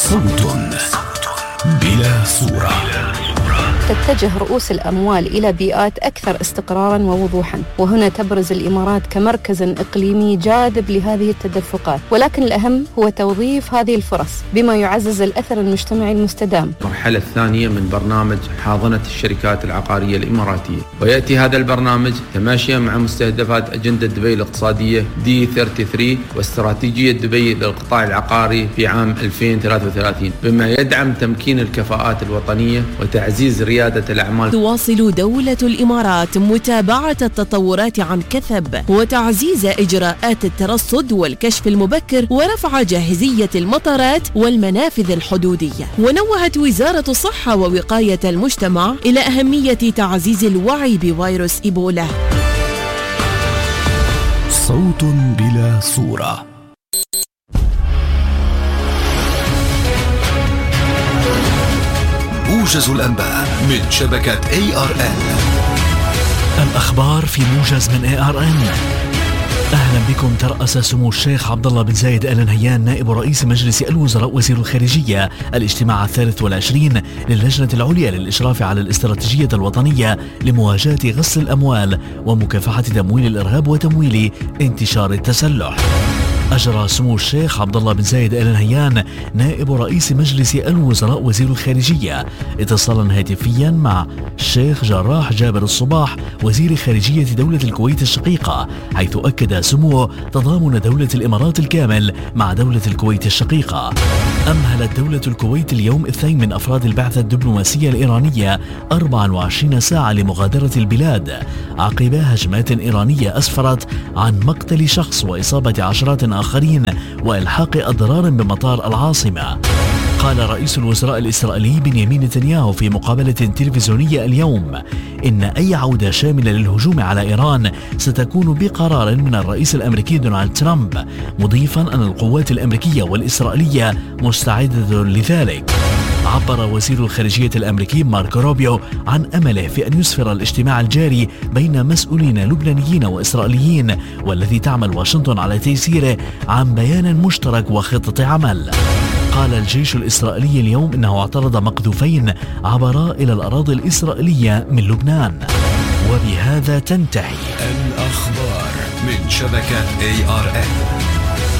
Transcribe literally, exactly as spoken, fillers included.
صوت بلا صورة. تتجه رؤوس الأموال إلى بيئات أكثر استقراراً ووضوحاً، وهنا تبرز الإمارات كمركز إقليمي جاذب لهذه التدفقات، ولكن الأهم هو توظيف هذه الفرص بما يعزز الأثر المجتمعي المستدام. المرحلة الثانية من برنامج حاضنة الشركات العقارية الإماراتية، ويأتي هذا البرنامج تماشيا مع مستهدفات أجندة دبي الاقتصادية دي ثلاثة وثلاثين واستراتيجية دبي للقطاع العقاري في عام ألفين وثلاثة وثلاثين، بما يدعم تمكين الكفاءات الوطنية وتعزيز ريادة الأعمال. تواصل دولة الإمارات متابعة التطورات عن كثب وتعزيز إجراءات الترصد والكشف المبكر ورفع جاهزية المطارات والمنافذ الحدودية. ونوهت وزارة الصحة ووقاية المجتمع إلى أهمية تعزيز الوعي بفيروس إيبولا. صوت بلا صورة. موجز الأنباء من شبكة إيه آر إن. الأخبار في موجز من إيه آر إن. أهلا بكم. ترأس سمو الشيخ عبد الله بن زايد آل نهيان نائب رئيس مجلس الوزراء وزير الخارجية الاجتماع الثالث والعشرين للجنة العليا للإشراف على الاستراتيجية الوطنية لمواجهة غسل الأموال ومكافحة تمويل الإرهاب وتمويل انتشار التسلح. أجرى سمو الشيخ عبد الله بن زايد آل نهيان نائب رئيس مجلس الوزراء وزير الخارجية اتصالا هاتفيا مع الشيخ جراح جابر الصباح وزير خارجية دولة الكويت الشقيقة، حيث أكد سموه تضامن دولة الإمارات الكامل مع دولة الكويت الشقيقة. أمهلت دولة الكويت اليوم اثنين من أفراد البعثة الدبلوماسية الإيرانية أربع وعشرين ساعة لمغادرة البلاد عقب هجمات إيرانية أسفرت عن مقتل شخص وإصابة عشرات آخرين وإلحاق أضرار بمطار العاصمة. قال رئيس الوزراء الإسرائيلي بنيامين نتنياهو في مقابلة تلفزيونية اليوم إن أي عودة شاملة للهجوم على إيران ستكون بقرار من الرئيس الأمريكي دونالد ترامب، مضيفا أن القوات الأمريكية والإسرائيلية مستعدة لذلك. عبر وزير الخارجية الأمريكي ماركو روبيو عن أمله في أن يسفر الاجتماع الجاري بين مسؤولين لبنانيين وإسرائيليين والذي تعمل واشنطن على تيسيره عن بيان مشترك وخطة عمل. قال الجيش الإسرائيلي اليوم إنه اعترض مقذوفين عبرا إلى الأراضي الإسرائيلية من لبنان. وبهذا تنتهي الأخبار من شبكة إيه آر إن.